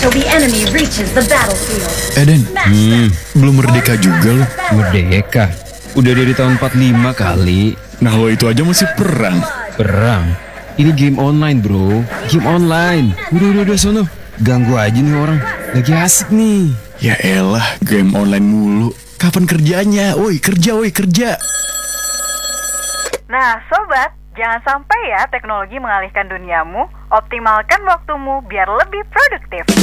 till the enemy reaches the battlefield. Den, belum merdeka juga lo. Merdeka? Udah dari tahun 45 kali. Nah lo itu aja masih perang. Perang? Ini game online bro. Game online. Udah sono. Ganggu aja nih orang. Lagi asik nih. Ya elah, game online mulu. Kapan kerjanya? Woi kerja. Nah, sobat, jangan sampai ya teknologi mengalihkan duniamu. Optimalkan waktumu biar lebih produktif.